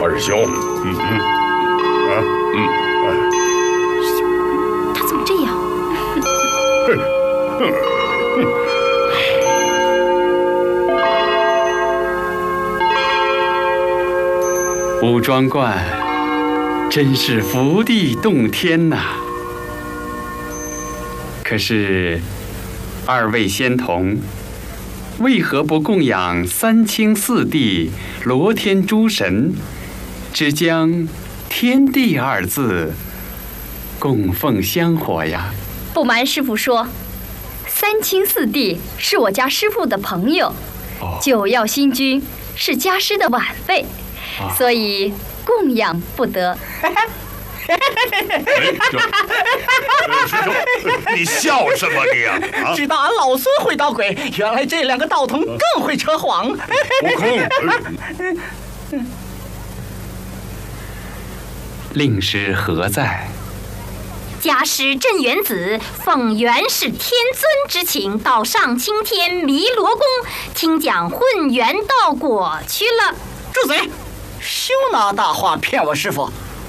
二兄， 他怎么这样？ 武装观真是福地洞天呐！可是，二位仙童为何不供养三清四帝、罗天诸神，只将“天地”二字供奉香火呀？ 不瞒师父说，三清四帝是我家师父的朋友，九曜星君是家师的晚辈，所以供养不得。 师兄，你笑什么你呀？ 知道俺老孙会捣鬼，原来这两个道童更会扯谎。 悟空， 令师何在？ 家师镇元子奉元始天尊之请，到上青天弥罗宫听讲混元道果去了。 住嘴！休拿大话骗我师傅！